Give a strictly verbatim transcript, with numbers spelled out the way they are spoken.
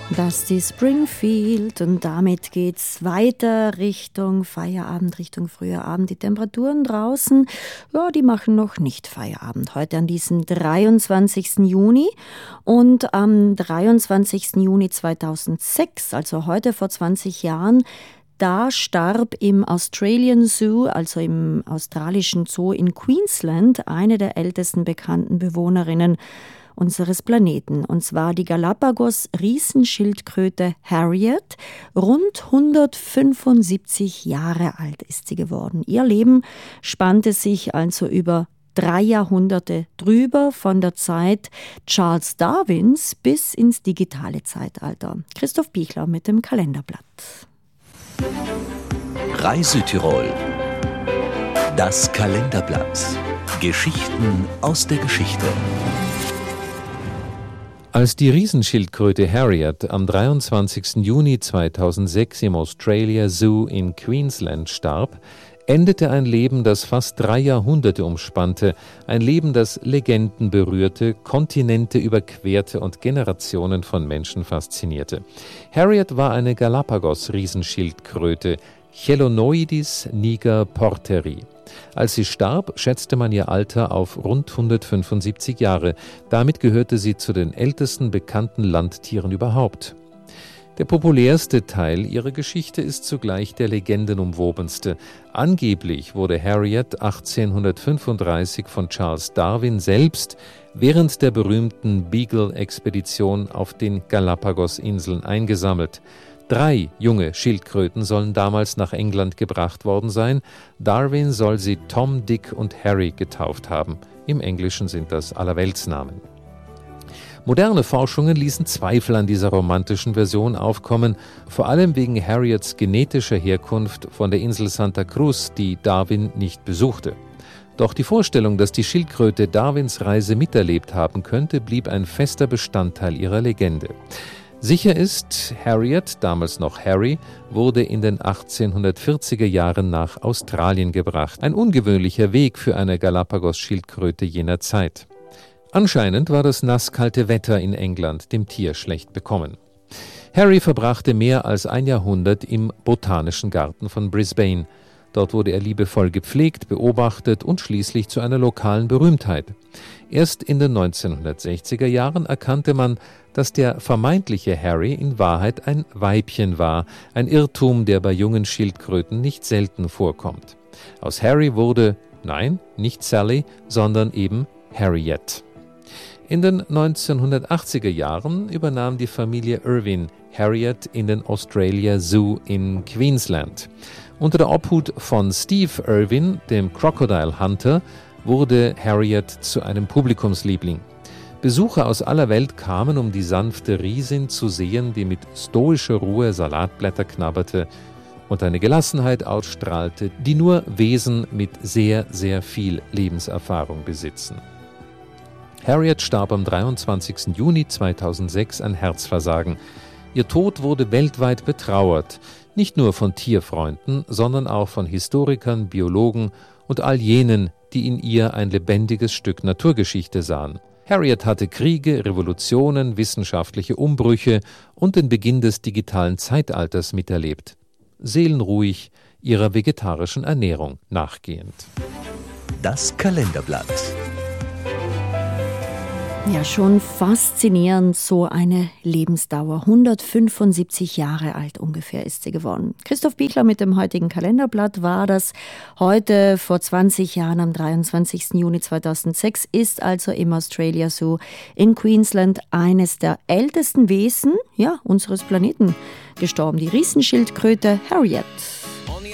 Dusty Springfield und damit geht's weiter Richtung Feierabend, Richtung früher Abend. Die Temperaturen draußen, ja, die machen noch nicht Feierabend. Heute an diesem dreiundzwanzigsten Juni und am dreiundzwanzigsten Juni zweitausendsechs, also heute vor zwanzig Jahren, da starb im Australian Zoo, also im australischen Zoo in Queensland, eine der ältesten bekannten Bewohnerinnen unseres Planeten, und zwar die Galapagos-Riesenschildkröte Harriet. Rund hundertfünfundsiebzig Jahre alt ist sie geworden. Ihr Leben spannte sich also über drei Jahrhunderte drüber, von der Zeit Charles Darwins bis ins digitale Zeitalter. Christoph Pichler mit dem Kalenderblatt. Reise-Tirol. Das Kalenderblatt. Geschichten aus der Geschichte. Als die Riesenschildkröte Harriet am dreiundzwanzigsten Juni zweitausendsechs im Australia Zoo in Queensland starb, endete ein Leben, das fast drei Jahrhunderte umspannte, ein Leben, das Legenden berührte, Kontinente überquerte und Generationen von Menschen faszinierte. Harriet war eine Galapagos-Riesenschildkröte, Chelonoidis niger porteri. Als sie starb, schätzte man ihr Alter auf rund hundertfünfundsiebzig Jahre. Damit gehörte sie zu den ältesten bekannten Landtieren überhaupt. Der populärste Teil ihrer Geschichte ist zugleich der legendenumwobenste. Angeblich wurde Harriet achtzehnhundertfünfunddreißig von Charles Darwin selbst während der berühmten Beagle-Expedition auf den Galapagos-Inseln eingesammelt. Drei junge Schildkröten sollen damals nach England gebracht worden sein. Darwin soll sie Tom, Dick und Harry getauft haben. Im Englischen sind das Allerweltsnamen. Moderne Forschungen ließen Zweifel an dieser romantischen Version aufkommen, vor allem wegen Harriets genetischer Herkunft von der Insel Santa Cruz, die Darwin nicht besuchte. Doch die Vorstellung, dass die Schildkröte Darwins Reise miterlebt haben könnte, blieb ein fester Bestandteil ihrer Legende. Sicher ist, Harriet, damals noch Harry, wurde in den achtzehnhundertvierziger Jahren nach Australien gebracht. Ein ungewöhnlicher Weg für eine Galapagos-Schildkröte jener Zeit. Anscheinend war das nasskalte Wetter in England dem Tier schlecht bekommen. Harry verbrachte mehr als ein Jahrhundert im Botanischen Garten von Brisbane. Dort wurde er liebevoll gepflegt, beobachtet und schließlich zu einer lokalen Berühmtheit. Erst in den neunzehnhundertsechziger Jahren erkannte man, dass der vermeintliche Harry in Wahrheit ein Weibchen war, ein Irrtum, der bei jungen Schildkröten nicht selten vorkommt. Aus Harry wurde, nein, nicht Sally, sondern eben Harriet. In den neunzehnhundertachtziger Jahren übernahm die Familie Irwin Harriet in den Australia Zoo in Queensland. Unter der Obhut von Steve Irwin, dem Crocodile Hunter, wurde Harriet zu einem Publikumsliebling. Besucher aus aller Welt kamen, um die sanfte Riesin zu sehen, die mit stoischer Ruhe Salatblätter knabberte und eine Gelassenheit ausstrahlte, die nur Wesen mit sehr, sehr viel Lebenserfahrung besitzen. Harriet starb am dreiundzwanzigsten Juni zweitausendsechs an Herzversagen. Ihr Tod wurde weltweit betrauert, nicht nur von Tierfreunden, sondern auch von Historikern, Biologen und all jenen, die in ihr ein lebendiges Stück Naturgeschichte sahen. Harriet hatte Kriege, Revolutionen, wissenschaftliche Umbrüche und den Beginn des digitalen Zeitalters miterlebt. Seelenruhig ihrer vegetarischen Ernährung nachgehend. Das Kalenderblatt. Ja, schon faszinierend, so eine Lebensdauer. hundertfünfundsiebzig Jahre alt ungefähr ist sie geworden. Christoph Pichler mit dem heutigen Kalenderblatt war das. Heute vor zwanzig Jahren, am dreiundzwanzigsten Juni zweitausendsechs, ist also im Australia Zoo in Queensland eines der ältesten Wesen, ja, unseres Planeten gestorben. Die Riesenschildkröte Harriet.